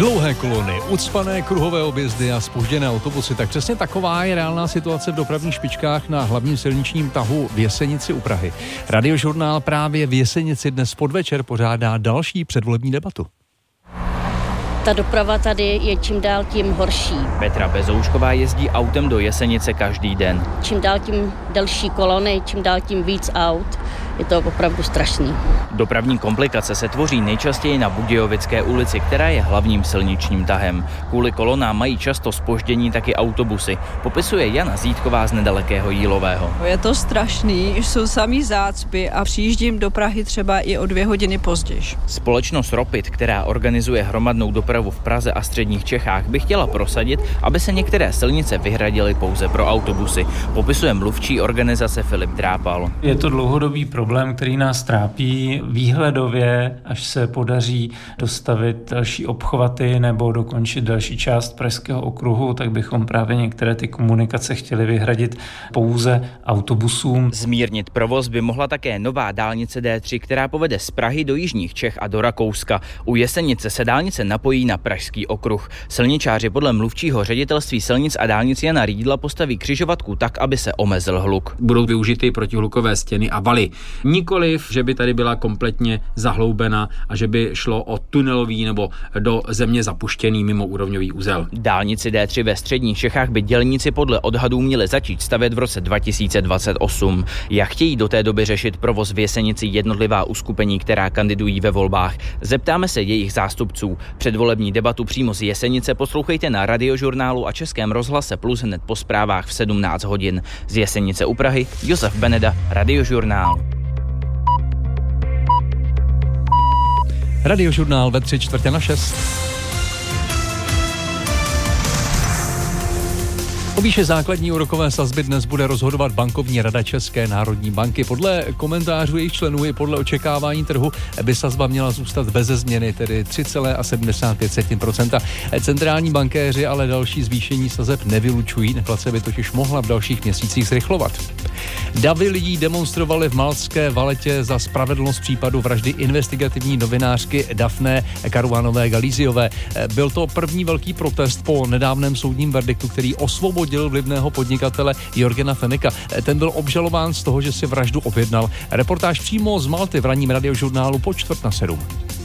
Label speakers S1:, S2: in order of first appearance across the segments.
S1: Dlouhé kolony, ucpané kruhové objezdy a zpožděné autobusy. Tak přesně taková je reálná situace v dopravních špičkách na hlavním silničním tahu v Jesenici u Prahy. Radiožurnál právě v Jesenici dnes podvečer pořádá další předvolební debatu.
S2: Ta doprava tady je čím dál tím horší.
S3: Petra Bezoušková jezdí autem do Jesenice každý den.
S2: Čím dál tím delší kolony, čím dál tím víc aut. Je to opravdu strašný.
S3: Dopravní komplikace se tvoří nejčastěji na Budějovické ulici, která je hlavním silničním tahem. Kvůli kolonám mají často zpoždění taky autobusy, popisuje Jana Zítková z nedalekého Jílového.
S4: Je to strašný, jsou samý zácpy a přijíždím do Prahy třeba i o 2 hodiny později.
S3: Společnost Ropit, která organizuje hromadnou dopravu v Praze a středních Čechách, by chtěla prosadit, aby se některé silnice vyhradily pouze pro autobusy, popisuje mluvčí organizace Filip Drápal.
S5: Je to dlouhodobý problém, který nás trápí výhledově, až se podaří dostavit další obchvaty nebo dokončit další část Pražského okruhu, tak bychom právě některé ty komunikace chtěli vyhradit pouze autobusům.
S3: Zmírnit provoz by mohla také nová dálnice D3, která povede z Prahy do jižních Čech a do Rakouska. U Jesenice se dálnice napojí na Pražský okruh. Silničáři podle mluvčího ředitelství silnic a dálnic Jana Rýdla postaví křižovatku tak, aby se omezil hluk.
S6: Budou využity protihlukové stěny a valy. Nikoliv, že by tady byla kompletně zahloubena a že by šlo o tunelový nebo do země zapuštěný mimoúrovňový uzel.
S3: Dálnici D3 ve středních Čechách by dělníci podle odhadů měli začít stavět v roce 2028. Jak chtějí do té doby řešit provoz v Jesenici jednotlivá uskupení, která kandidují ve volbách? Zeptáme se jejich zástupců. Předvolební debatu přímo z Jesenice poslouchejte na Radiožurnálu a Českém rozhlase Plus hned po zprávách v 17 hodin. Z Jesenice u Prahy Josef Beneda, Radiožurnál.
S1: Radiožurnál ve 5:45. O výši základní úrokové sazby dnes bude rozhodovat bankovní rada České národní banky. Podle komentářů jejich členů i podle očekávání trhu by sazba měla zůstat beze změny, tedy 3,75%. Centrální bankéři ale další zvýšení sazeb nevylučují, inflace by totiž mohla v dalších měsících zrychlovat. Davy lidí demonstrovali v Maltské Valetě za spravedlnost případu vraždy investigativní novinářky Daphne Caruanové Galiziové. Byl to první velký protest po nedávném soudním verdiktu, který osvobodil vlivného podnikatele Jorgena Fenika. Ten byl obžalován z toho, že si vraždu objednal. Reportáž přímo z Malty v ranním Radiožurnálu po 6:45.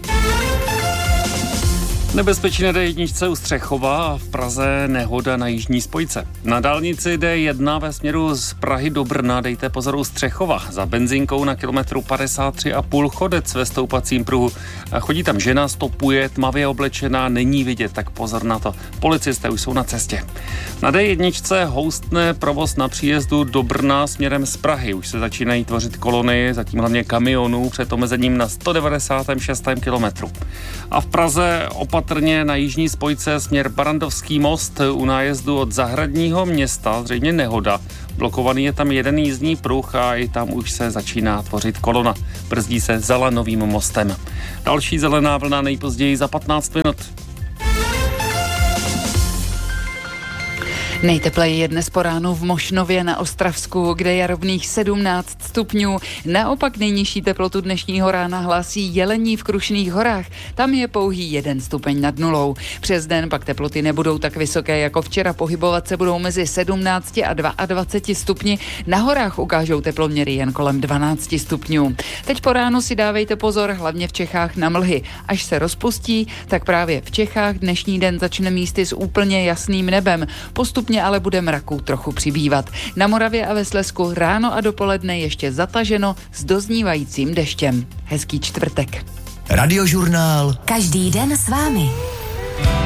S7: Nebezpečí na D1 u Střechova a v Praze nehoda na jižní spojce. Na dálnici D1 ve směru z Prahy do Brna dejte pozor u Střechova. Za benzinkou na kilometru 53,5 chodec ve stoupacím pruhu. Chodí tam žena, stopuje, tmavě oblečená, není vidět, tak pozor na to. Policisté už jsou na cestě. Na D1 houstne provoz na příjezdu do Brna směrem z Prahy. Už se začínají tvořit kolony, zatím hlavně kamionů, před omezením na 196. kilometru. A v Praze opatrně na jižní spojce směr Barandovský most u nájezdu od Zahradního Města, zřejmě nehoda. Blokovaný je tam jeden jízdní pruh a i tam už se začíná tvořit kolona. Brzdí se Zalanovým mostem. Další zelená vlna nejpozději za 15 minut.
S8: Nejtepleji je dnes po ránu v Mošnově na Ostravsku, kde je rovných 17 stupňů. Naopak nejnižší teplotu dnešního rána hlásí Jelení v Krušných horách. Tam je pouhý 1 stupeň nad nulou. Přes den pak teploty nebudou tak vysoké jako včera. Pohybovat se budou mezi 17 a 22 stupni. Na horách ukážou teploměry jen kolem 12 stupňů. Teď po ránu si dávejte pozor, hlavně v Čechách na mlhy. Až se rozpustí, tak právě v Čechách dnešní den začne místy s úplně jasným nebem. Postupně ale bude mraků trochu přibývat. Na Moravě a ve Slezsku ráno a dopoledne ještě zataženo s doznívajícím deštěm. Hezký čtvrtek.
S9: Radiožurnál. Každý den s vámi.